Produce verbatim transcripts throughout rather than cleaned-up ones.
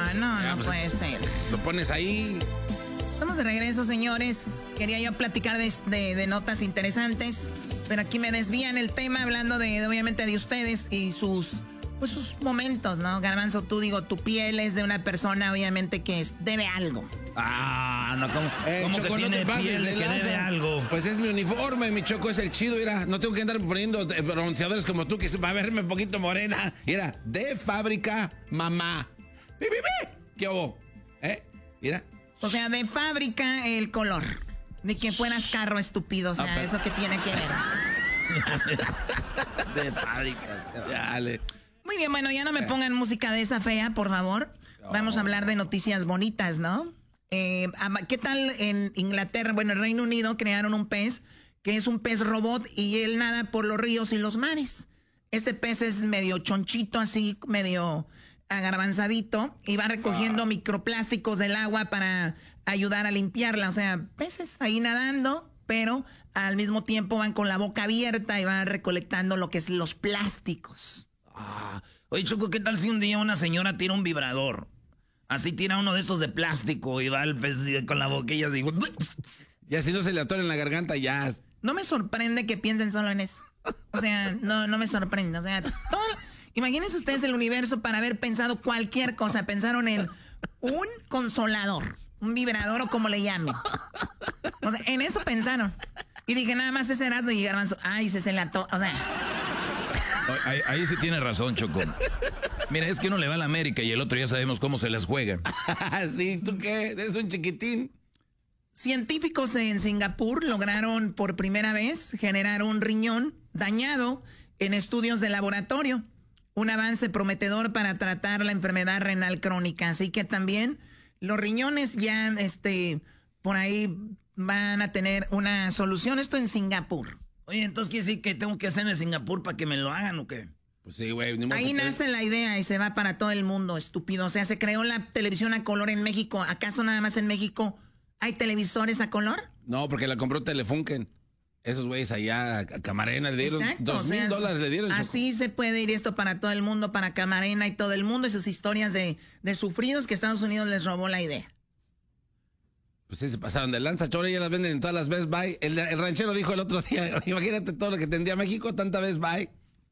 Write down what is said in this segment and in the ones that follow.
No, no, Ya, no pues, puede ser. Lo pones ahí. Estamos de regreso, señores. Quería yo platicar de, de, de notas interesantes, pero aquí me desvían el tema hablando de, de, obviamente, de ustedes y sus, pues, sus momentos, ¿no? Garbanzo, tú digo, tu piel es de una persona, obviamente, que es, debe algo. Ah, no, ¿cómo, Eh, ¿cómo Choco, que tiene no te pases piel de de que lanza. debe algo? Pues es mi uniforme, mi Choco es el chido, mira. No tengo que andar poniendo eh, bronceadores como tú, que va a verme un poquito morena. Mira, de fábrica, mamá. ¡Pi, pi, pi! ¿Qué hubo? ¿Eh? Mira. O sea, de fábrica el color. Ni que fueras carro estúpido, o sea, Ah, pero- eso que tiene que ver. De fábricas. Dale. Muy bien, bueno, ya no me pongan música de esa fea, por favor. Vamos a hablar de noticias bonitas, ¿no? Eh, ama- ¿Qué tal en Inglaterra? Bueno, en Reino Unido crearon un pez que es un pez robot y él nada por los ríos y los mares. Este pez es medio chonchito, así, medio agarbanzadito, y va recogiendo microplásticos del agua para ayudar a limpiarla. O sea, peces ahí nadando, pero al mismo tiempo van con la boca abierta y van recolectando lo que es los plásticos. Ah, oye, Choco, ¿qué tal si un día una señora tira un vibrador? Así tira uno de esos de plástico y va el pez con la boquilla así. Ya si no se le atora en la garganta, ya. No me sorprende que piensen solo en eso. O sea, no, no me sorprende. O sea, todo, imagínense ustedes el universo para haber pensado cualquier cosa. Pensaron en un consolador, un vibrador o como le llamen. O sea, en eso pensaron. Y dije, nada más ese Erasmo y Garbanzo. Ay, se se le ato... O sea... Ahí, ahí sí tiene razón, Choco. Mira, es que uno le va a la América y el otro ya sabemos cómo se las juega. Sí, ¿tú qué? Eres un chiquitín. Científicos en Singapur lograron por primera vez generar un riñón dañado en estudios de laboratorio. Un avance prometedor para tratar la enfermedad renal crónica. Así que también los riñones ya este, por ahí van a tener una solución. Esto en Singapur. Oye, entonces quiere decir que tengo que hacer en Singapur para que me lo hagan o qué? Pues sí, güey. ni modo Ahí que te- nace la idea y se va para todo el mundo, estúpido. O sea, se creó la televisión a color en México. ¿Acaso nada más en México hay televisores a color? No, porque la compró Telefunken. Esos güeyes allá a Camarena le dieron Exacto, dos o sea, mil dólares le dieron. así se puede ir esto para todo el mundo, para Camarena y todo el mundo. Esas historias de, de sufridos que Estados Unidos les robó la idea. Pues sí, se pasaron de lanza, chore, ya las venden en todas las Best Buy. El, el ranchero dijo el otro día, imagínate todo lo que tendría México, tanta Best Buy.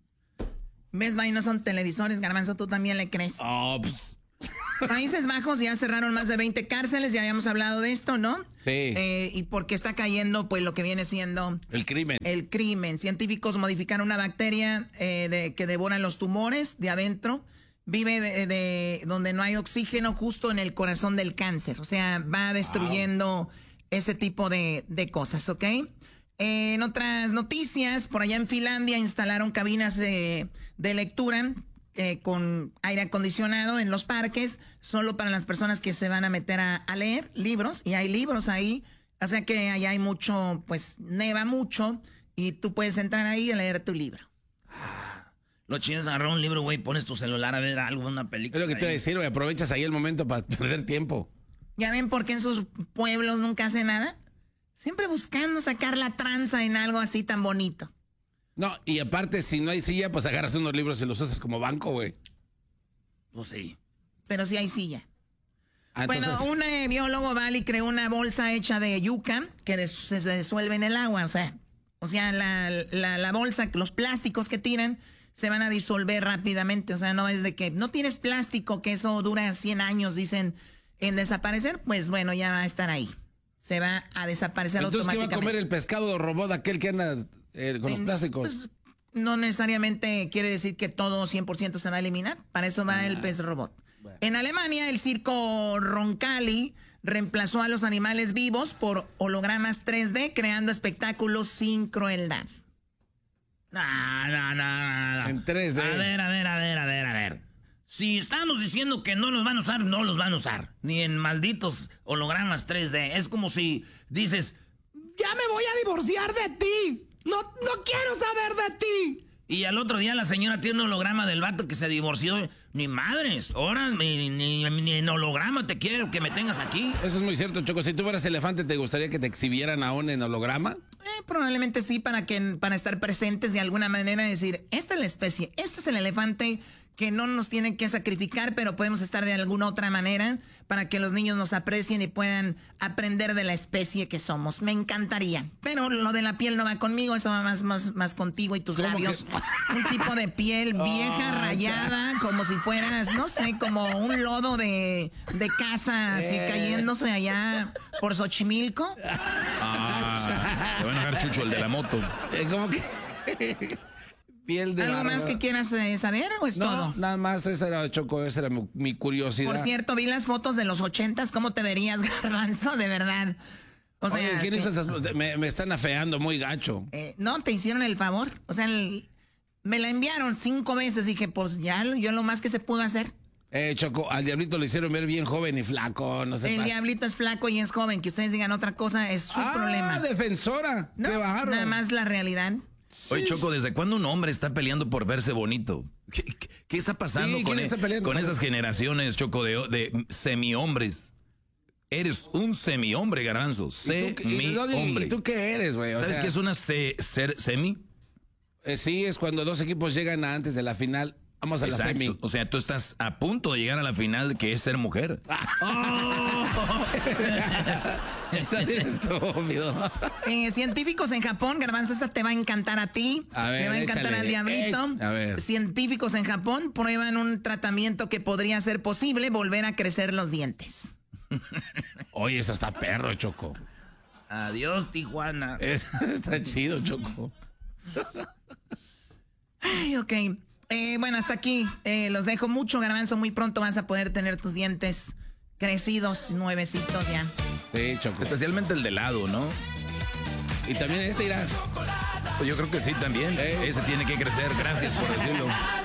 Best Buy no son televisores, Garbanzo, tú también le crees. Oh, pues. Países Bajos ya cerraron más de veinte cárceles, ya habíamos hablado de esto, ¿no? Sí. Eh, y porque está cayendo, pues, lo que viene siendo... El crimen. El crimen. Científicos modificaron una bacteria eh, de, que devora los tumores de adentro. Vive de, de donde no hay oxígeno, justo en el corazón del cáncer. O sea, va destruyendo wow. ese tipo de, de cosas, ¿ok? Eh, en otras noticias, por allá en Finlandia instalaron cabinas de, de lectura eh, con aire acondicionado en los parques, solo para las personas que se van a meter a, a leer libros. Y hay libros ahí. O sea que allá hay mucho, pues neva mucho y tú puedes entrar ahí a leer tu libro. Lo chido es agarrar un libro, güey, pones tu celular a ver algo, una película. Es lo que te iba a decir, güey, aprovechas ahí el momento para perder tiempo. ¿Ya ven por qué en sus pueblos nunca hace nada? Siempre buscando sacar la tranza en algo así tan bonito. No, y aparte, si no hay silla, pues agarras unos libros y los usas como banco, güey. Pues sí. Pero sí hay silla. Ah, entonces... Bueno, un eh, biólogo va y creó una bolsa hecha de yuca que des se disuelve en el agua. O sea, o sea la, la, la bolsa, los plásticos que tiran se van a disolver rápidamente. O sea, no es de que no tienes plástico, que eso dura cien años, dicen, en desaparecer. Pues bueno, ya va a estar ahí. Se va a desaparecer Entonces, automáticamente. ¿qué va a comer el pescado robot aquel que anda eh, con los plásticos? Pues, no necesariamente quiere decir que todo cien por ciento se va a eliminar. Para eso va ah, el pez robot. Bueno. En Alemania, el circo Roncalli reemplazó a los animales vivos por hologramas tres D, creando espectáculos sin crueldad. No, no, no, no, no. En tres D. A ver, a ver, a ver, a ver, a ver. Si estamos diciendo que no los van a usar, no los van a usar. Ni en malditos hologramas tres D. Es como si dices, ya me voy a divorciar de ti. No, no quiero saber de ti. Y al otro día la señora tiene un holograma del vato que se divorció. Ni madres, ahora ni, ni, ni en holograma te quiero que me tengas aquí. Eso es muy cierto, Choco. Si tú fueras elefante, ¿te gustaría que te exhibieran aún en holograma? Eh, probablemente sí, para, que, para estar presentes de alguna manera y decir, esta es la especie, este es el elefante que no nos tienen que sacrificar, pero podemos estar de alguna otra manera para que los niños nos aprecien y puedan aprender de la especie que somos. Me encantaría. Pero lo de la piel no va conmigo, eso va más, más, más contigo y tus labios. Que? Un tipo de piel vieja, oh, rayada, ya. Como si fueras, no sé, como un lodo de, de casa, así eh. cayéndose allá por Xochimilco. Ah, se va a enojar Chucho, el de la moto. Eh, ¿Cómo que? Piel de ¿Algo barba. más que quieras eh, saber o es no, todo? Nada más, esa era, Choco, esa era mi, mi curiosidad. Por cierto, vi las fotos de los ochentas, ¿cómo te verías, Garbanzo? De verdad. O sea, Oye, ¿quién que, hizo esas? Me, me están afeando muy gacho. Eh, no, te hicieron el favor. O sea, el, me la enviaron cinco veces. Dije, pues ya, yo lo más que se pudo hacer. Eh, Choco, al Diablito lo hicieron ver bien joven y flaco, no sé. El más. Diablito es flaco y es joven. Que ustedes digan otra cosa es su ah, problema. defensora. No, Qué bárbaro. nada más la realidad. Oye, Choco, ¿desde cuándo un hombre está peleando por verse bonito? ¿Qué, qué, qué está pasando sí, con, está e con esas generaciones, Choco, de, de semi-hombres? Eres un semi-hombre, Garbanzo. Semi-hombre. ¿Y tú qué eres, güey? ¿Sabes sea, qué es una se, ser semi? Eh, sí, es cuando dos equipos llegan a antes de la final. Vamos a Exacto. la semi. O sea, tú estás a punto de llegar a la final, que es ser mujer. Oh. Estás bien estúpido. Eh, científicos en Japón, Garbanzo, esta te va a encantar a ti. A ver, te va a encantar échale. al Diablito. Eh, a ver. Científicos en Japón prueban un tratamiento que podría ser posible volver a crecer los dientes. Oye, eso está perro, Choco. Adiós, Tijuana. Es, está chido, Choco. Ay, ok. Eh, bueno, hasta aquí. Eh, los dejo mucho, Garbanzo. Muy pronto vas a poder tener tus dientes crecidos, nuevecitos ya. Sí, Choco. Especialmente el de lado, ¿no? Y también este irá. Pues yo creo que sí, también. Eh. Ese tiene que crecer. Gracias por decirlo.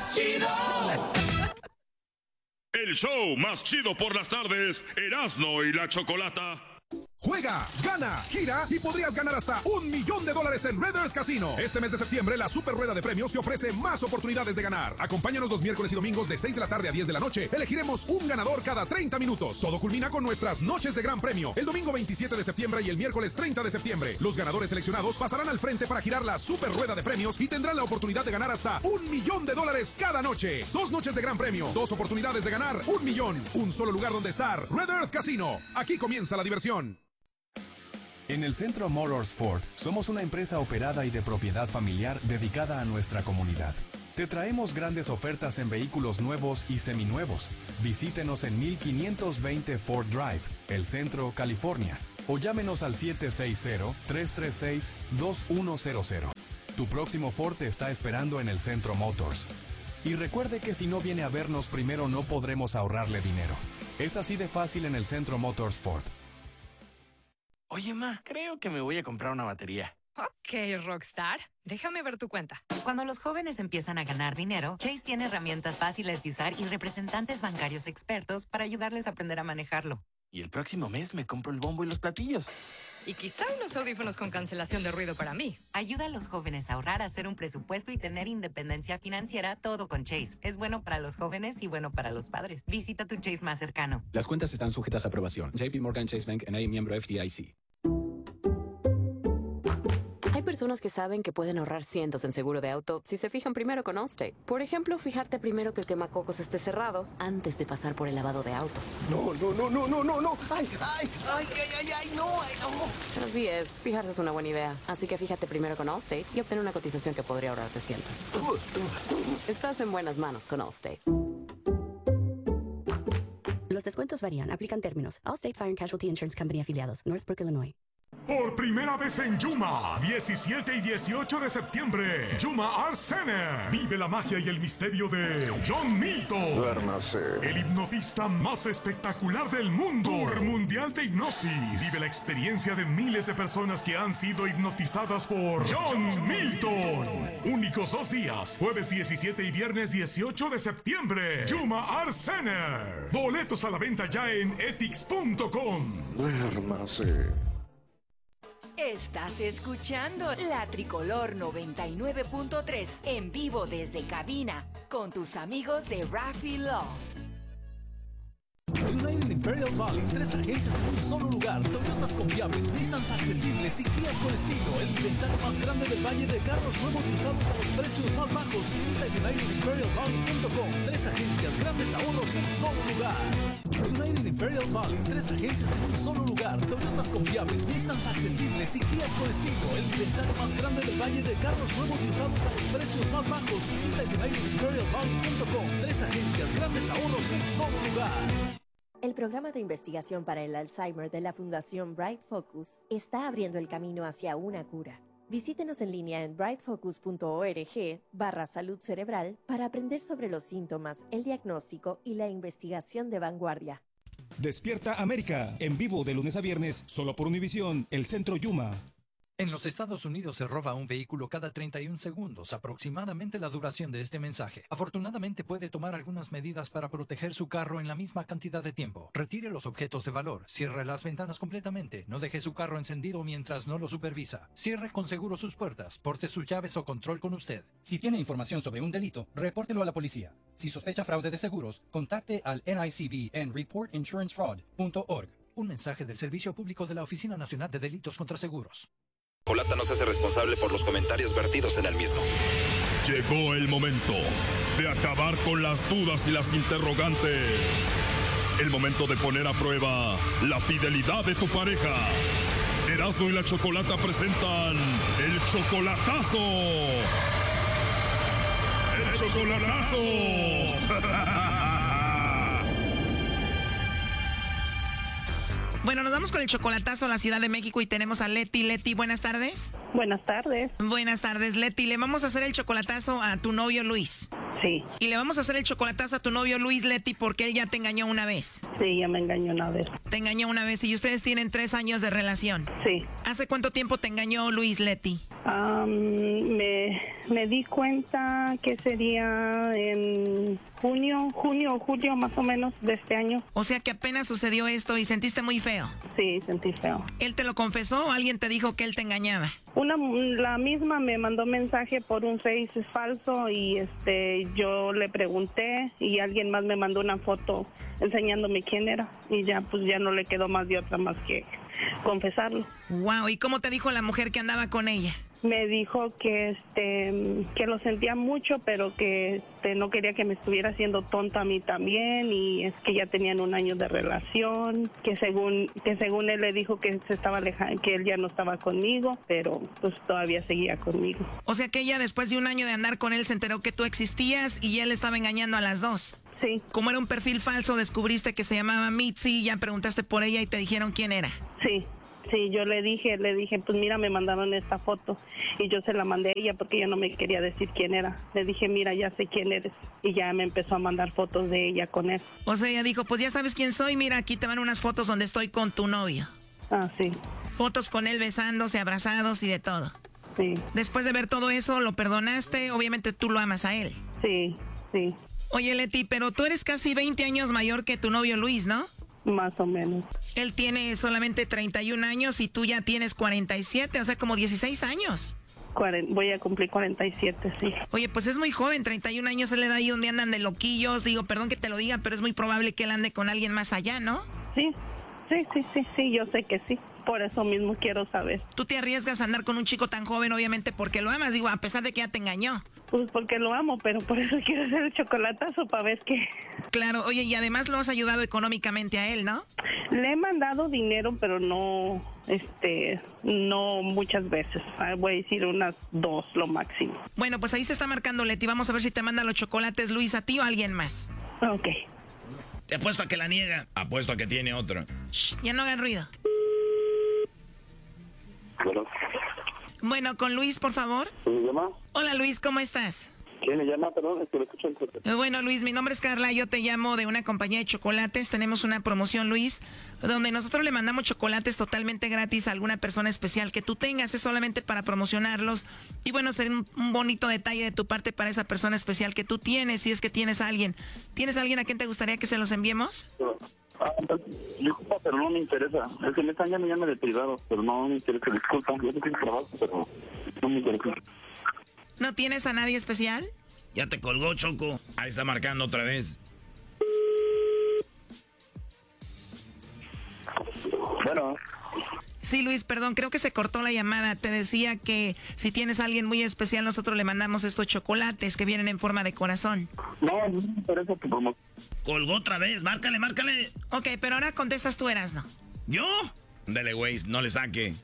El show más chido por las tardes, Erasmo y la Chocolata. Juega, gana, gira y podrías ganar hasta un millón de dólares en Red Earth Casino. Este mes de septiembre, la super rueda de premios te ofrece más oportunidades de ganar. Acompáñanos los miércoles y domingos de seis de la tarde a diez de la noche. Elegiremos un ganador cada treinta minutos. Todo culmina con nuestras noches de gran premio. El domingo veintisiete de septiembre y el miércoles treinta de septiembre. Los ganadores seleccionados pasarán al frente para girar la super rueda de premios y tendrán la oportunidad de ganar hasta un millón de dólares cada noche. Dos noches de gran premio, dos oportunidades de ganar un millón. Un solo lugar donde estar. Red Earth Casino. Aquí comienza la diversión. En el Centro Motors Ford somos una empresa operada y de propiedad familiar dedicada a nuestra comunidad. Te traemos grandes ofertas en vehículos nuevos y seminuevos. Visítenos en mil quinientos veinte Ford Drive, El Centro, California, o llámenos al siete seis cero, tres tres seis, dos uno cero cero. Tu próximo Ford te está esperando en el Centro Motors. Y recuerde que si no viene a vernos primero no podremos ahorrarle dinero. Es así de fácil en el Centro Motors Ford. Oye, ma, creo que me voy a comprar una batería. Ok, Rockstar. Déjame ver tu cuenta. Cuando los jóvenes empiezan a ganar dinero, Chase tiene herramientas fáciles de usar y representantes bancarios expertos para ayudarles a aprender a manejarlo. Y el próximo mes me compro el bombo y los platillos. Y quizá unos audífonos con cancelación de ruido para mí. Ayuda a los jóvenes a ahorrar, a hacer un presupuesto y tener independencia financiera, todo con Chase. Es bueno para los jóvenes y bueno para los padres. Visita tu Chase más cercano. Las cuentas están sujetas a aprobación. J P Morgan Chase Bank N A, miembro F D I C. Hay personas que saben que pueden ahorrar cientos en seguro de auto si se fijan primero con Allstate. Por ejemplo, fijarte primero que el quemacocos esté cerrado antes de pasar por el lavado de autos. No, no, no, no, no, no, no. Ay, ay, ay, ay, ay, ay, no, ay, no. Así es, fijarse es una buena idea. Así que fíjate primero con Allstate y obtén una cotización que podría ahorrarte cientos. Estás en buenas manos con Allstate. Los descuentos varían, aplican términos. Allstate Fire and Casualty Insurance Company afiliados, Northbrook, Illinois. Por primera vez en Yuma, diecisiete y dieciocho de septiembre, Yuma Art Center. Vive la magia y el misterio de John Milton. Duérmase. El hipnotista más espectacular del mundo. Tour Mundial de Hipnosis. Vive la experiencia de miles de personas que han sido hipnotizadas por John Milton. Únicos dos días, jueves diecisiete y viernes dieciocho de septiembre. Yuma Art Center. Boletos a la venta ya en etix punto com. Duérmase. Estás escuchando La Tricolor noventa y nueve punto tres en vivo desde cabina con tus amigos de Raffy Law. United Imperial Valley, tres agencias en un solo lugar, Toyotas confiables, Nissans accesibles y Kias con estilo. El inventario más grande del valle de carros nuevos y usados a los precios más bajos. Visita United Imperial Valley punto com. Tres agencias, grandes ahorros en un solo lugar. United Imperial Valley, tres agencias en un solo lugar, Toyotas confiables, Nissans accesibles y Kias con estilo. El inventario más grande del valle de carros nuevos y usados a los precios más bajos. Visita United Imperial Valley punto com. Tres agencias, grandes ahorros en un solo lugar. El programa de investigación para el Alzheimer de la Fundación Bright Focus está abriendo el camino hacia una cura. Visítenos en línea en bright focus punto org barra salud cerebral para aprender sobre los síntomas, el diagnóstico y la investigación de vanguardia. Despierta América, en vivo de lunes a viernes, solo por Univisión, el Centro Yuma. En los Estados Unidos se roba un vehículo cada treinta y un segundos, aproximadamente la duración de este mensaje. Afortunadamente puede tomar algunas medidas para proteger su carro en la misma cantidad de tiempo. Retire los objetos de valor, cierre las ventanas completamente, no deje su carro encendido mientras no lo supervisa. Cierre con seguro sus puertas, porte sus llaves o control con usted. Si tiene información sobre un delito, repórtelo a la policía. Si sospecha fraude de seguros, contacte al N I C B en report insurance fraud punto org. Un mensaje del Servicio Público de la Oficina Nacional de Delitos contra Seguros. Chocolata no se hace responsable por los comentarios vertidos en el mismo. Llegó el momento de acabar con las dudas y las interrogantes. El momento de poner a prueba la fidelidad de tu pareja. Erasmo y la Chocolata presentan el chocolatazo. ¡El chocolatazo! Bueno, nos vamos con el chocolatazo a la Ciudad de México y tenemos a Leti. Leti, buenas tardes. Buenas tardes. Buenas tardes, Leti. Le vamos a hacer el chocolatazo a tu novio Luis. Sí. Y le vamos a hacer el chocolatazo a tu novio Luis, Leti, porque él ya te engañó una vez. Sí, ya me engañó una vez. Te engañó una vez y ustedes tienen tres años de relación. Sí. ¿Hace cuánto tiempo te engañó Luis, Leti? Um, me, me di cuenta que sería en junio, junio o julio más o menos de este año. O sea que apenas sucedió esto y sentiste muy feo. Sí, sentí feo. ¿Él te lo confesó o alguien te dijo que él te engañaba? Una, la misma me mandó mensaje por un Face falso y este yo le pregunté y alguien más me mandó una foto enseñándome quién era y ya pues ya no le quedó más de otra más que confesarlo. Wow, ¿y cómo te dijo la mujer que andaba con ella? Me dijo que este que lo sentía mucho, pero que este, no quería que me estuviera haciendo tonta a mí también y es que ya tenían un año de relación, que según que según él le dijo que se estaba alejando, que él ya no estaba conmigo, pero pues todavía seguía conmigo. O sea que ella después de un año de andar con él se enteró que tú existías y él estaba engañando a las dos. Sí. Como era un perfil falso, descubriste que se llamaba Mitzi, ya preguntaste por ella y te dijeron quién era. Sí. Sí, yo le dije, le dije, pues mira, me mandaron esta foto y yo se la mandé a ella porque ella no me quería decir quién era. Le dije, mira, ya sé quién eres y ya me empezó a mandar fotos de ella con él. O sea, ella dijo, pues ya sabes quién soy, mira, aquí te van unas fotos donde estoy con tu novio. Ah, sí. Fotos con él besándose, abrazados y de todo. Sí. Después de ver todo eso, ¿lo perdonaste? Obviamente tú lo amas a él. Sí, sí. Oye, Leti, pero tú eres casi veinte años mayor que tu novio Luis, ¿no? Más o menos. Él tiene solamente treinta y un años y tú ya tienes cuarenta y siete, o sea, como dieciséis años. Voy a cumplir cuarenta y siete, sí. Oye, pues es muy joven, treinta y un años, él le da ahí donde andan de loquillos. Digo, perdón que te lo diga, pero es muy probable que él ande con alguien más allá, ¿no? Sí, sí, sí, sí, sí, yo sé que sí. Por eso mismo quiero saber. ¿Tú te arriesgas a andar con un chico tan joven, obviamente, porque lo amas? Digo, a pesar de que ya te engañó. Pues porque lo amo, pero por eso quiero hacer el chocolatazo para ver qué. Claro, oye, y además lo has ayudado económicamente a él, ¿no? Le he mandado dinero, pero no, este, no muchas veces. Voy a decir unas dos, lo máximo. Bueno, pues ahí se está marcando, Leti. Vamos a ver si te manda los chocolates, Luis, a ti o a alguien más. Ok. Te apuesto a que la niega. Apuesto a que tiene otro. Shh, ya no hagan ruido. Bueno. Bueno, con Luis, por favor. ¿Quién me llama? Hola, Luis, ¿cómo estás? ¿Quién me llama? Perdón, es que lo escucho en... Bueno, Luis, mi nombre es Carla, yo te llamo de una compañía de chocolates. Tenemos una promoción, Luis, donde nosotros le mandamos chocolates totalmente gratis a alguna persona especial que tú tengas. Es solamente para promocionarlos. Y bueno, sería un, un bonito detalle de tu parte para esa persona especial que tú tienes, si es que tienes a alguien. ¿Tienes a alguien a quien te gustaría que se los enviemos? Ah, disculpa, pero no me interesa. Es que me están llamando de privado, pero no me interesa. Disculpa, yo tengo trabajo, pero no me interesa. ¿No tienes a nadie especial? Ya te colgó, Choco. Ahí está marcando otra vez. Bueno. Sí, Luis, perdón, creo que se cortó la llamada. Te decía que si tienes a alguien muy especial, nosotros le mandamos estos chocolates que vienen en forma de corazón. No, no me interesa tu promoción. Colgó otra vez, márcale, márcale. Ok, pero ahora contestas tú, Erasno. ¿Yo? Dele, güey, no le saque.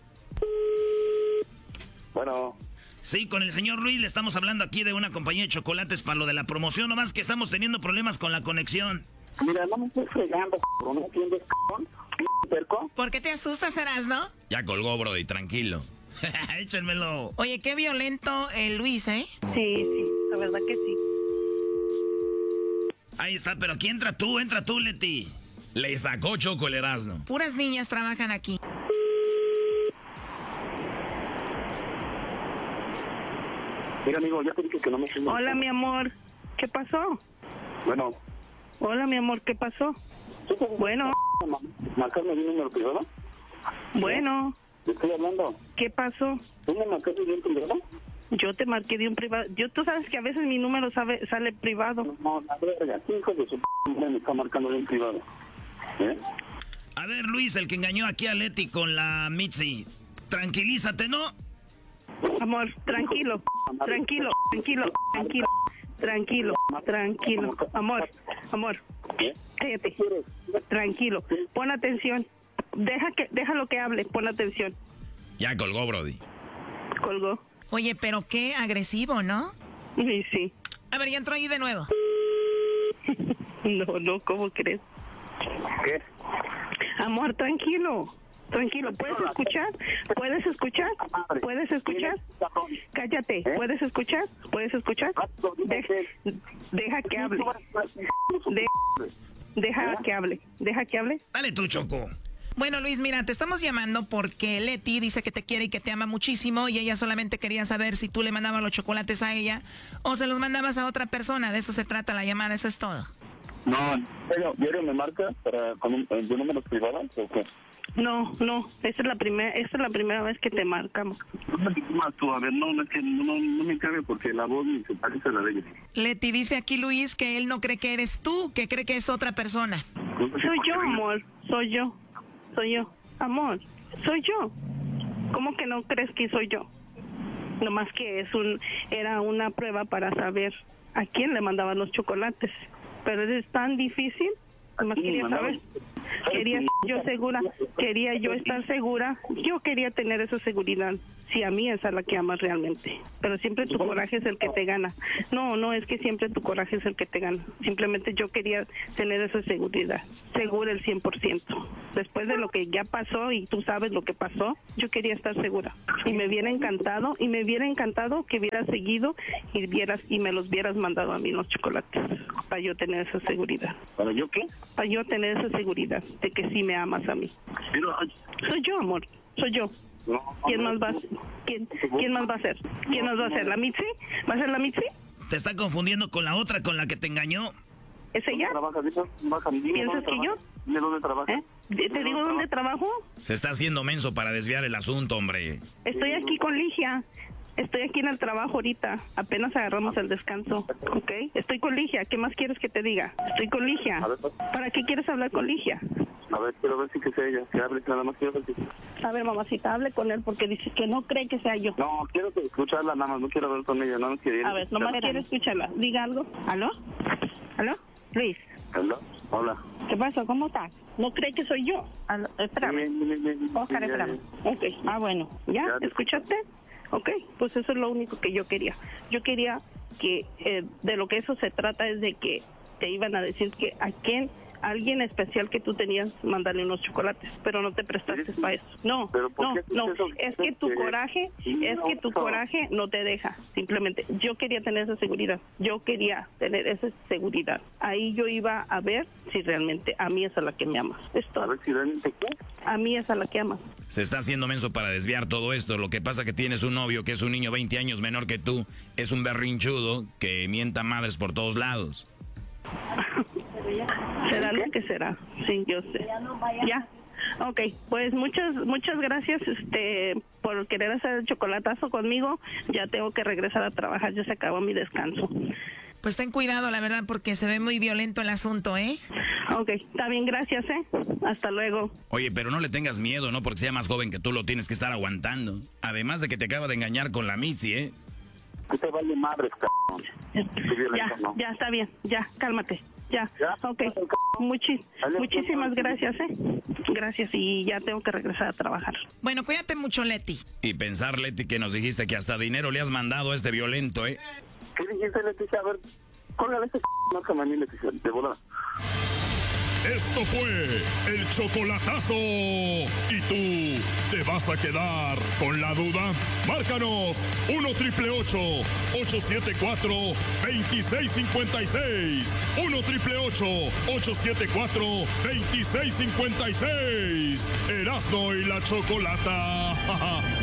Bueno. Sí, con el señor Luis le estamos hablando aquí de una compañía de chocolates para lo de la promoción, nomás que estamos teniendo problemas con la conexión. Mira, no me estoy fregando, ¿no me entiendes, cabrón? ¿Perco? ¿Por qué te asustas, Erasno? Ya colgó, brody, tranquilo. Échenmelo. Oye, qué violento el Luis, ¿eh? Sí, sí, la verdad que sí. Ahí está, pero aquí entra tú, entra tú, Leti. Le sacó Choco el Erasno. Puras niñas trabajan aquí. Mira, amigo, ya te dije que no me... Hola, mi amor. ¿Qué pasó? Bueno. Hola, mi amor, ¿qué pasó? Bueno. ¿Marcarme de un número privado? Bueno. ¿Te estoy hablando? ¿Qué pasó? ¿Tú me marcaste de un privado? Yo te marqué de un privado. Yo, tú sabes que a veces mi número sabe, sale privado. No, la verga, hijo de su p*** me está marcando de un privado. ¿Eh? A ver, Luis, el que engañó aquí a Leti con la Mitzi. Tranquilízate, ¿no? Amor, tranquilo, tranquilo, tranquilo, tranquilo, tranquilo, tranquilo. Amor, amor, cállate. Tranquilo, pon atención. Deja que, déjalo que hable, pon atención. Ya colgó, brody. Colgó. Oye, pero qué agresivo, ¿no? Sí, sí. A ver, ya entró ahí de nuevo. No, no, ¿cómo crees? ¿Qué? Amor, tranquilo. Tranquilo, ¿puedes escuchar? ¿Puedes escuchar? ¿Puedes escuchar? Cállate, ¿puedes escuchar? ¿Puedes escuchar? Deja, deja que hable. De, deja que hable. Deja que hable. Dale tú, Choco. Bueno, Luis, mira, te estamos llamando porque Leti dice que te quiere y que te ama muchísimo y ella solamente quería saber si tú le mandabas los chocolates a ella o se los mandabas a otra persona. De eso se trata la llamada, eso es todo. No, pero ¿diario me marca para con un, de números privados o qué? No, no, esta es la primera, esta es la primera vez que te marcamos. Más tú, a ver, no, no es que no, no me cabe porque la voz ni se parece a la de ella. Leti dice aquí Luis que él no cree que eres tú, que cree que es otra persona. Soy yo, amor, soy yo, soy yo, amor, soy yo. ¿Cómo que no crees que soy yo? Nomás que es un, era una prueba para saber a quién le mandaban los chocolates. Pero es tan difícil, nomás quería saber. Quería yo segura, quería yo estar segura, yo quería tener esa seguridad, si a mí es a la que amas realmente, pero siempre tu coraje es el que te gana. No, no es que siempre tu coraje es el que te gana, simplemente yo quería tener esa seguridad, segura el cien por ciento. Después de lo que ya pasó y tú sabes lo que pasó, yo quería estar segura y me hubiera encantado, y me hubiera encantado que hubieras seguido y vieras y me los hubieras mandado a mí los chocolates, para yo tener esa seguridad. ¿Para yo qué? Para yo tener esa seguridad de que sí me amas a mí. Pero, soy yo, amor, soy yo. No, ¿Quién más va a ¿Quién, ¿Quién más va a ser? ¿Quién más va a ser? ¿La Mitzi? ¿Va a ser la Mitzi? Te está confundiendo con la otra, con la que te engañó. ¿Es ella? ¿Piensas que yo? ¿De dónde trabaja? ¿Eh? ¿Te digo dónde trabajo? Se está haciendo menso para desviar el asunto, hombre. Estoy aquí con Ligia. Estoy aquí en el trabajo ahorita. Apenas agarramos el descanso. ¿Ok? Estoy con Ligia. ¿Qué más quieres que te diga? Estoy con Ligia. ¿Para qué quieres hablar con Ligia? A ver, quiero ver si que sea ella. Que hable, nada más quiero ver si... A ver, mamacita, hable con él porque dice que no cree que sea yo. No, quiero que escucharla nada más. No quiero hablar con ella. No, no quiero... A ver, nomás quiero escucharla. Diga algo. ¿Aló? ¿Aló? Luis. ¿Aló? Hola. ¿Qué pasó? ¿Cómo estás? ¿No cree que soy yo? ¿Aló? Espérame. Oscar, espérame. Ok. Ah, bueno. ¿Ya? ¿Te escuchaste? Ok, pues eso es lo único que yo quería. Yo quería que eh, de lo que eso se trata es de que te iban a decir que a quién, a alguien especial que tú tenías, mandarle unos chocolates, pero no te prestaste para eso. No, no, no, es que tu coraje, es que tu coraje no te deja, simplemente. Yo quería tener esa seguridad, yo quería tener esa seguridad. Ahí yo iba a ver si realmente a mí es a la que me amas. Esto. A ver si realmente qué. A mí es a la que amas. Se está haciendo menso para desviar todo esto. Lo que pasa que tienes un novio que es un niño veinte años menor que tú. Es un berrinchudo que mienta madres por todos lados. Será lo que será. Sí, yo sé. Ya. Ok, pues muchas muchas gracias este por querer hacer el chocolatazo conmigo. Ya tengo que regresar a trabajar. Ya se acabó mi descanso. Pues ten cuidado, la verdad, porque se ve muy violento el asunto, ¿eh? Ok, está bien, gracias, ¿eh? Hasta luego. Oye, pero no le tengas miedo, ¿no? Porque sea más joven que tú, lo tienes que estar aguantando. Además de que te acaba de engañar con la Mitzi, ¿eh? Que te vale madre, cabrón. Ya, ya, está bien, ya, cálmate, ya. ¿Ya? Ok, Muchi muchísimas gracias, ¿eh? Gracias, y ya tengo que regresar a trabajar. Bueno, cuídate mucho, Leti. Y pensar, Leti, que nos dijiste que hasta dinero le has mandado a este violento, ¿eh? ¿Qué dijiste, Leticia? A ver, córgale ese c***, no que me Leticia, de volada. Esto fue el chocolatazo. ¿Y tú te vas a quedar con la duda? Márcanos uno triple ocho, ocho siete cuatro, dos seis cinco seis. uno triple ocho, ocho siete cuatro, dos seis cinco seis. Erasmo y la Chocolata.